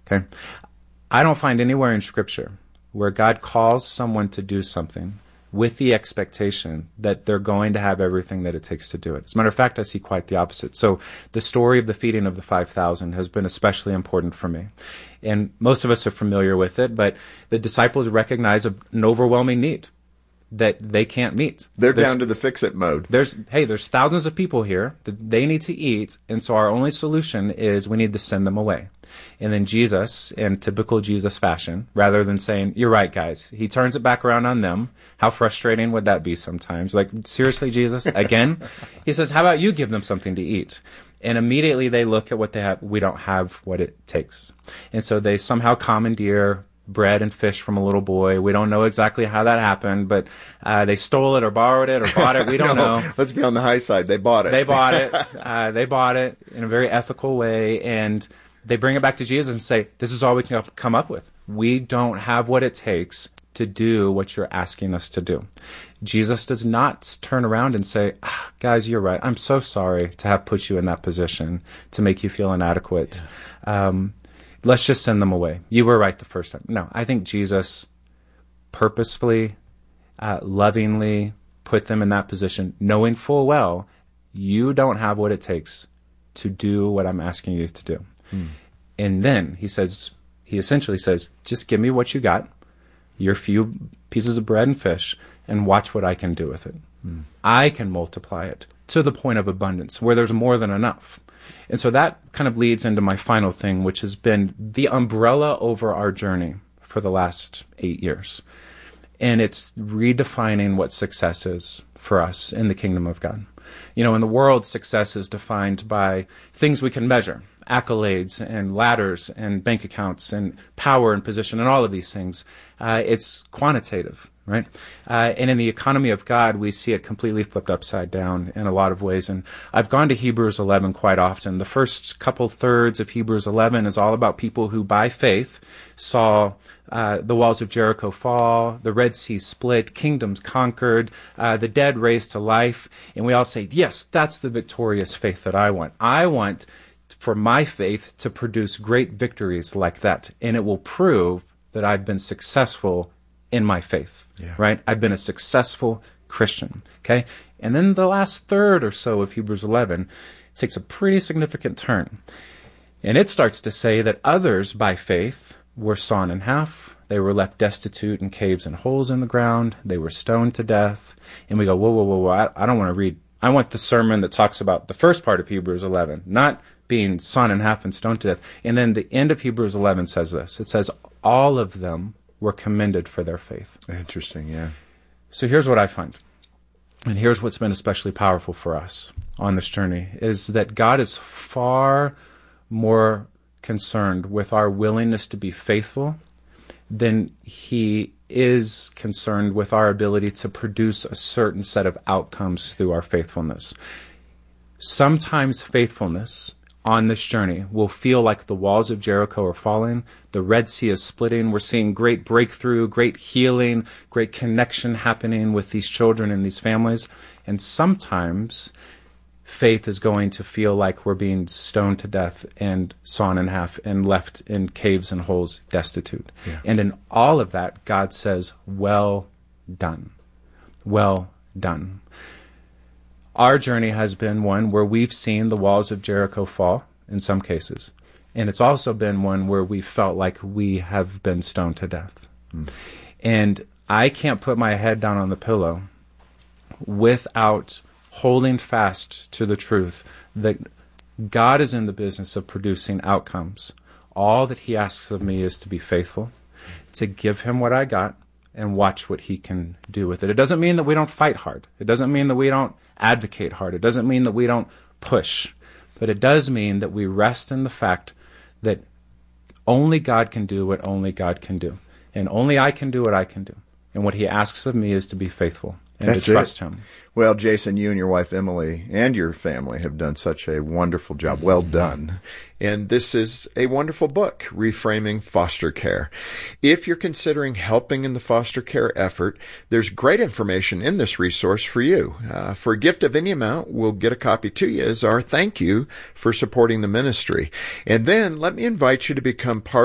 Okay? I don't find anywhere in Scripture where God calls someone to do something with the expectation that they're going to have everything that it takes to do it. As a matter of fact, I see quite the opposite. So the story of the feeding of the 5,000 has been especially important for me. And most of us are familiar with it, but the disciples recognize an overwhelming need that they can't meet. They're down to the fix-it mode. There's thousands of people here that they need to eat, and so our only solution is we need to send them away. And then Jesus, in typical Jesus fashion, rather than saying, you're right, guys, he turns it back around on them. How frustrating would that be sometimes? Like, seriously, Jesus, again? He says, how about you give them something to eat? And immediately they look at what they have. We don't have what it takes. And so they somehow commandeer bread and fish from a little boy. We don't know exactly how that happened, but they stole it or borrowed it or bought it. We don't know. Let's be on the high side. They bought it. They bought it. They bought it in a very ethical way, and they bring it back to Jesus and say, this is all we can come up with. We don't have what it takes to do what you're asking us to do. Jesus does not turn around and say, guys, you're right. I'm so sorry to have put you in that position to make you feel inadequate. Yeah. Let's just send them away. You were right the first time. No, I think Jesus purposefully, lovingly put them in that position, knowing full well you don't have what it takes to do what I'm asking you to do. And then he essentially says, just give me what you got, your few pieces of bread and fish, and watch what I can do with it. I can multiply it to the point of abundance where there's more than enough. And so that kind of leads into my final thing, which has been the umbrella over our journey for the last 8 years. And it's redefining what success is for us in the kingdom of God. You know, in the world, success is defined by things we can measure, accolades and ladders and bank accounts and power and position and all of these things. It's quantitative, right? And in the economy of God, we see it completely flipped upside down in a lot of ways. And I've gone to Hebrews 11 quite often. The first couple thirds of Hebrews 11 is all about people who, by faith, saw the walls of Jericho fall, the Red Sea split, kingdoms conquered, the dead raised to life. And we all say, yes, that's the victorious faith that I want. I want for my faith to produce great victories like that. And it will prove that I've been successful in my faith, right? I've been a successful Christian, okay? And then the last third or so of Hebrews 11 takes a pretty significant turn. And it starts to say that others, by faith, were sawn in half. They were left destitute in caves and holes in the ground. They were stoned to death. And we go, whoa, I don't want to read. I want the sermon that talks about the first part of Hebrews 11, not being sawn in half and stoned to death. And then the end of Hebrews 11 says this. It says, all of them were commended for their faith. Interesting, yeah. So here's what I find. And here's what's been especially powerful for us on this journey, is that God is far more concerned with our willingness to be faithful than he is concerned with our ability to produce a certain set of outcomes through our faithfulness. Sometimes faithfulness on this journey will feel like the walls of Jericho are falling, the Red Sea is splitting, we're seeing great breakthrough, great healing, great connection happening with these children and these families. And sometimes faith is going to feel like we're being stoned to death and sawn in half and left in caves and holes destitute. Yeah. And in all of that, God says, well done. Well done. Our journey has been one where we've seen the walls of Jericho fall in some cases. And it's also been one where we felt like we have been stoned to death. And I can't put my head down on the pillow without holding fast to the truth that God is in the business of producing outcomes. All that he asks of me is to be faithful, to give him what I got, and watch what he can do with it. It doesn't mean that we don't fight hard. It doesn't mean that we don't advocate hard. It doesn't mean that we don't push. But it does mean that we rest in the fact that only God can do what only God can do. And only I can do what I can do. And what he asks of me is to be faithful and That's to trust it. him. Well, Jason, you and your wife Emily and your family have done such a wonderful job. Well done. And this is a wonderful book, Reframing Foster Care. If you're considering helping in the foster care effort, there's great information in this resource for you. For a gift of any amount, we'll get a copy to you as our thank you for supporting the ministry. And then let me invite you to become part